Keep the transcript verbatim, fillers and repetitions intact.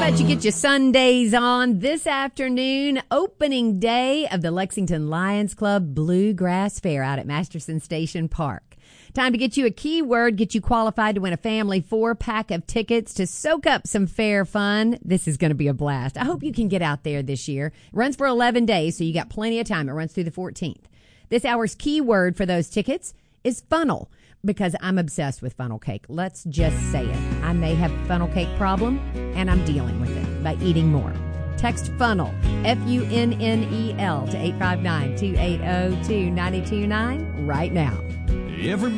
Glad you get your Sundays on this afternoon. Opening day of the Lexington Lions Club Bluegrass Fair out at Masterson Station Park. Time to get you a keyword, get you qualified to win a family four-pack of tickets to soak up some fair fun. This is going to be a blast. I hope you can get out there this year. It runs for eleven days, so you got plenty of time. It runs through the fourteenth. This hour's keyword for those tickets is funnel, because I'm obsessed with funnel cake. Let's just say it. I may have a funnel cake problem, and I'm dealing with it by eating more. Text funnel, F U N N E L, to eight five nine, two eight zero, two nine two nine right now. Every